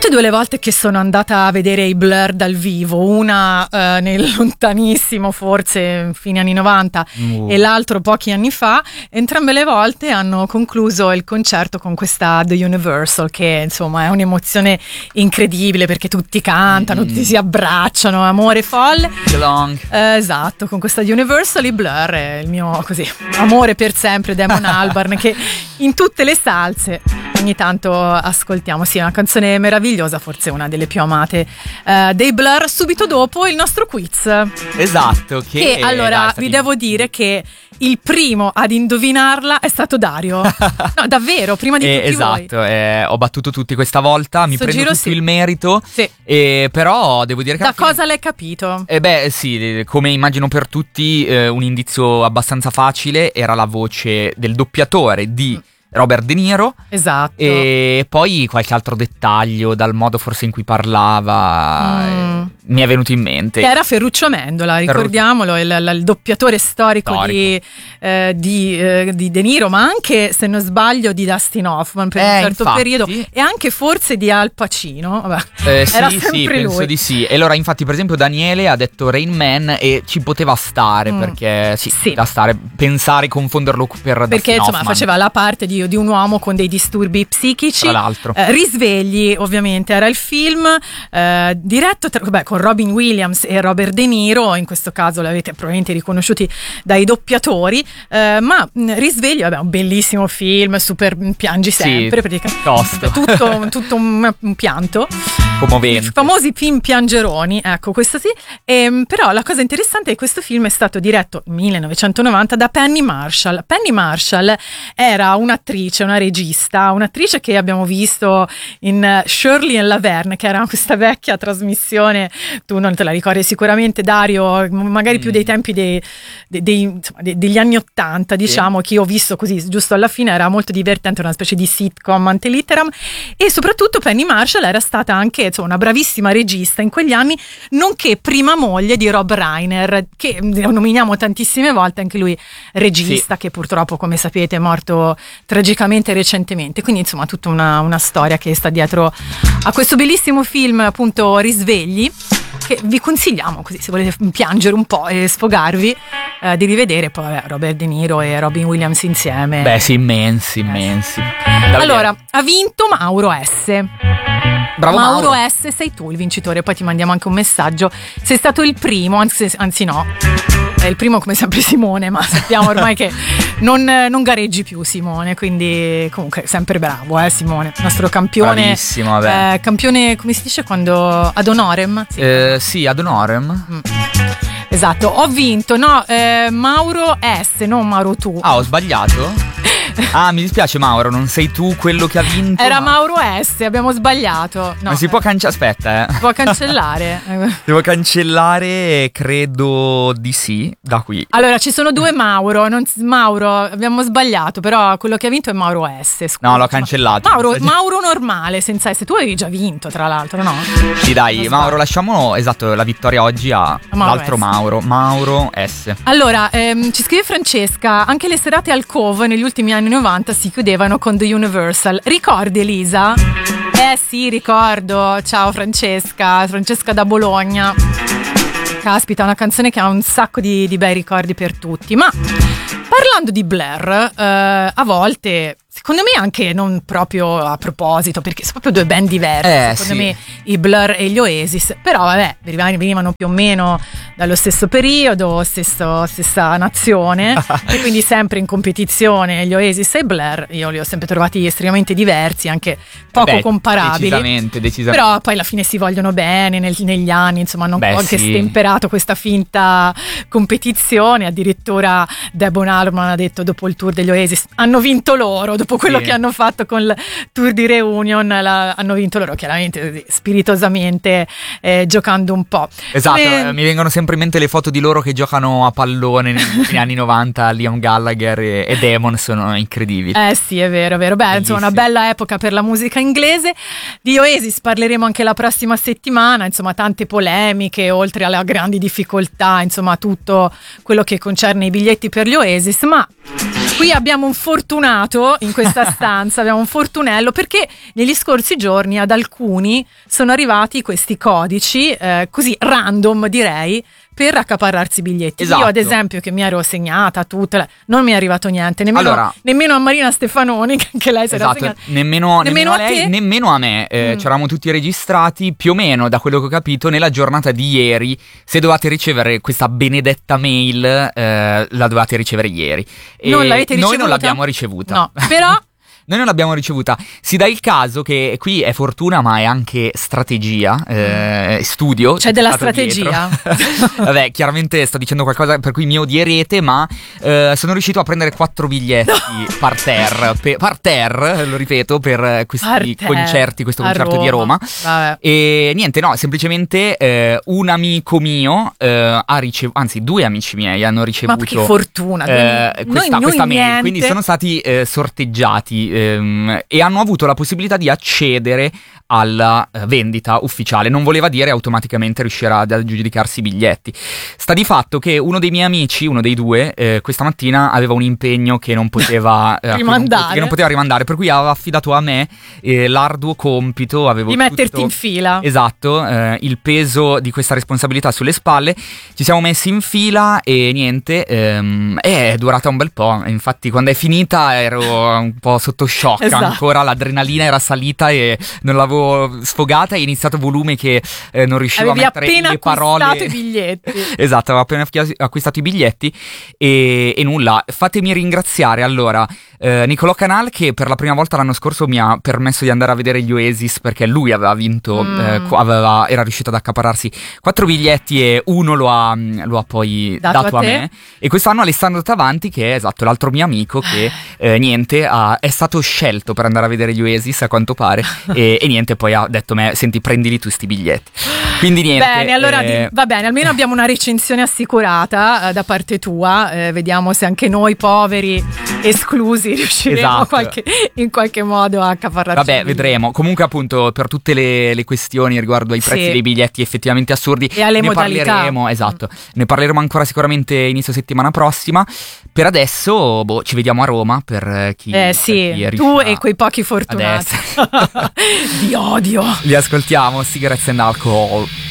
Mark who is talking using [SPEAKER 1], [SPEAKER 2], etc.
[SPEAKER 1] due le volte che sono andata a vedere i Blur dal vivo, una nel lontanissimo, forse fine anni 90, e l'altro pochi anni fa, entrambe le volte hanno concluso il concerto con questa The Universal, che insomma è un'emozione incredibile perché tutti cantano, tutti si abbracciano, amore folle. Esatto, con questa Universal i Blur è il mio così amore per sempre, Damon Albarn, che in tutte le salse ogni tanto ascoltiamo. Sì, è una canzone meravigliosa, forse una delle più amate dei Blur. Subito dopo il nostro quiz.
[SPEAKER 2] Esatto. Che
[SPEAKER 1] allora vi devo dire che il primo ad indovinarla è stato Dario. No, davvero, prima di tutti
[SPEAKER 2] esatto,
[SPEAKER 1] voi.
[SPEAKER 2] Ho battuto tutti questa volta, mi prendo tutto il merito.
[SPEAKER 1] Sì.
[SPEAKER 2] Però devo dire che
[SPEAKER 1] da cosa l'hai capito?
[SPEAKER 2] Sì, come immagino per tutti, un indizio abbastanza facile era la voce del doppiatore di Robert De Niro.
[SPEAKER 1] Esatto.
[SPEAKER 2] E poi qualche altro dettaglio, dal modo forse in cui parlava, mi è venuto in mente.
[SPEAKER 1] Che era Ferruccio Amendola, ricordiamolo, il doppiatore storico di De Niro, ma anche, se non sbaglio, di Dustin Hoffman per un certo periodo, e anche forse di Al Pacino. Vabbè, era sempre lui.
[SPEAKER 2] Penso di sì. E allora, infatti, per esempio, Daniele ha detto Rain Man e ci poteva stare, perché da stare, pensare, confonderlo
[SPEAKER 1] perché
[SPEAKER 2] Dustin
[SPEAKER 1] insomma
[SPEAKER 2] Hoffman.
[SPEAKER 1] Faceva la parte di un uomo con dei disturbi psichici.
[SPEAKER 2] Tra l'altro,
[SPEAKER 1] Risvegli, ovviamente, era il film diretto con Robin Williams e Robert De Niro. In questo caso l'avete probabilmente riconosciuti dai doppiatori, ma Risvegli, vabbè, un bellissimo film, super piangi sempre, praticamente tutto un pianto
[SPEAKER 2] commovente.
[SPEAKER 1] I famosi film piangeroni, ecco, questo sì. Però la cosa interessante è che questo film è stato diretto nel 1990 da Penny Marshall. Penny Marshall era un'attrice, una regista, un'attrice che abbiamo visto in Shirley and Laverne, che era questa vecchia trasmissione, tu non te la ricordi sicuramente, Dario, magari più dei tempi degli anni '80, diciamo, che io ho visto così giusto alla fine, era molto divertente, una specie di sitcom ante litteram. E soprattutto Penny Marshall era stata anche una bravissima regista in quegli anni, nonché prima moglie di Rob Reiner, che nominiamo tantissime volte, anche lui regista, che purtroppo, come sapete, è morto tragicamente recentemente. Quindi insomma tutta una storia che sta dietro a questo bellissimo film, appunto Risvegli, che vi consigliamo, così, se volete piangere un po' e sfogarvi, di rivedere. Poi Robert De Niro e Robin Williams insieme.
[SPEAKER 2] Beh sì, immensi.
[SPEAKER 1] Allora, ha vinto Mauro S.
[SPEAKER 2] Bravo
[SPEAKER 1] Mauro S, sei tu il vincitore. Poi ti mandiamo anche un messaggio. Sei stato il primo, anzi no, è il primo come sempre Simone, ma sappiamo ormai che non gareggi più, Simone, quindi comunque sempre bravo, Simone, nostro campione.
[SPEAKER 2] Bravissimo, vabbè.
[SPEAKER 1] Campione, come si dice quando ad honorem?
[SPEAKER 2] Sì, ad honorem.
[SPEAKER 1] Esatto, ho vinto, Mauro S, non Mauro tu.
[SPEAKER 2] Ah, ho sbagliato? Mi dispiace Mauro, non sei tu quello che ha vinto.
[SPEAKER 1] Era Mauro S, abbiamo sbagliato. No,
[SPEAKER 2] ma si può aspetta,
[SPEAKER 1] Si può cancellare.
[SPEAKER 2] Si può cancellare, credo di sì, da qui.
[SPEAKER 1] Allora, ci sono due Mauro, abbiamo sbagliato, però quello che ha vinto è Mauro S. Scusa.
[SPEAKER 2] No, l'ho cancellato.
[SPEAKER 1] Mauro normale, senza S. Tu avevi già vinto, tra l'altro, no?
[SPEAKER 2] Sì, dai, Mauro, lasciamo la vittoria oggi a l'altro Mauro S.
[SPEAKER 1] Allora, ci scrive Francesca, anche le serate al Cove negli ultimi anni 90 si chiudevano con The Universal. Ricordi, Elisa? Sì, ricordo. Ciao Francesca da Bologna. Caspita, una canzone che ha un sacco di bei ricordi per tutti. Ma parlando di Blur, a volte, secondo me anche non proprio a proposito, perché sono proprio due band diverse, secondo me, i Blur e gli Oasis, però vabbè, venivano più o meno dallo stesso periodo, stessa nazione, e quindi sempre in competizione gli Oasis e i Blur. Io li ho sempre trovati estremamente diversi, anche poco comparabili.
[SPEAKER 2] Decisamente.
[SPEAKER 1] Però poi alla fine si vogliono bene negli anni, insomma, hanno anche stemperato questa finta competizione. Addirittura Damon Albarn ha detto, dopo il tour degli Oasis, hanno vinto loro, dopo quello che hanno fatto con il tour di Reunion, hanno vinto loro, chiaramente spiritosamente, giocando un po'.
[SPEAKER 2] Esatto, mi vengono sempre in mente le foto di loro che giocano a pallone negli anni 90, Liam Gallagher e Damon, sono incredibili.
[SPEAKER 1] Sì, è vero. Beh, insomma, una bella epoca per la musica inglese. Di Oasis parleremo anche la prossima settimana, insomma, tante polemiche, oltre alle grandi difficoltà, insomma, tutto quello che concerne i biglietti per gli Oasis, ma Qui abbiamo un fortunato in questa stanza, abbiamo un fortunello, perché negli scorsi giorni ad alcuni sono arrivati questi codici, così random direi, per accaparrarsi i biglietti.
[SPEAKER 2] Esatto.
[SPEAKER 1] Io ad esempio, che mi ero segnata non mi è arrivato niente, nemmeno a Marina Stefanoni, che anche lei si era
[SPEAKER 2] esatto,
[SPEAKER 1] segnata.
[SPEAKER 2] nemmeno a lei,
[SPEAKER 1] te?
[SPEAKER 2] nemmeno a me. C'eravamo tutti registrati più o meno, da quello che ho capito, nella giornata di ieri. Se dovevate ricevere questa benedetta mail, la dovevate ricevere ieri.
[SPEAKER 1] Non l'avete ricevuta?
[SPEAKER 2] Noi non l'abbiamo ricevuta.
[SPEAKER 1] No, però...
[SPEAKER 2] Noi non l'abbiamo ricevuta. Si dà il caso che qui è fortuna, ma è anche strategia, studio.
[SPEAKER 1] C'è della strategia.
[SPEAKER 2] Vabbè, chiaramente sto dicendo qualcosa per cui mi odierete, ma sono riuscito a prendere 4 biglietti parterre, lo ripeto, per questi concerti, questo concerto di Roma.
[SPEAKER 1] Vabbè.
[SPEAKER 2] E niente, no, semplicemente un amico mio ha ricevuto, anzi 2 amici miei hanno ricevuto.
[SPEAKER 1] Ma che fortuna!
[SPEAKER 2] Questa mail, quindi sono stati sorteggiati. E hanno avuto la possibilità di accedere alla vendita ufficiale. Non voleva dire automaticamente riuscirà ad aggiudicarsi i biglietti. Sta di fatto che uno dei miei amici, uno dei 2, questa mattina aveva un impegno che non poteva rimandare, per cui aveva affidato a me l'arduo compito
[SPEAKER 1] di metterti in fila.
[SPEAKER 2] Esatto, il peso di questa responsabilità sulle spalle. Ci siamo messi in fila e niente, è durata un bel po'. Infatti quando è finita ero un po' sotto shock, esatto. Ancora l'adrenalina era salita e non l'avevo sfogata, e iniziato volume che non riuscivo a mettere le parole.
[SPEAKER 1] Avevi appena acquistato i biglietti.
[SPEAKER 2] Esatto, avevo appena acquistato i biglietti e nulla. Fatemi ringraziare allora Nicolò Canal, che per la prima volta l'anno scorso mi ha permesso di andare a vedere gli Oasis, perché lui aveva vinto, era riuscito ad accaparrarsi 4 biglietti e uno lo ha poi dato a me. E quest'anno Alessandro Tavanti, che è esatto l'altro mio amico, che niente è stato scelto per andare a vedere gli Oasis, a quanto pare, e niente, poi ha detto a me: senti, prendili tu sti biglietti. Quindi niente.
[SPEAKER 1] Bene, allora va bene, almeno abbiamo una recensione assicurata da parte tua. Vediamo se anche noi poveri esclusi riusciremo in qualche modo a accaparrarci.
[SPEAKER 2] Vabbè, vedremo. Comunque appunto, per tutte le questioni riguardo ai prezzi dei biglietti effettivamente assurdi,
[SPEAKER 1] e alle modalità,
[SPEAKER 2] parleremo, esatto. Ne parleremo ancora sicuramente inizio settimana prossima. Per adesso ci vediamo a Roma per chi
[SPEAKER 1] tu e quei pochi fortunati. Vi odio.
[SPEAKER 2] Li ascoltiamo, Cigarettes and Alcohol.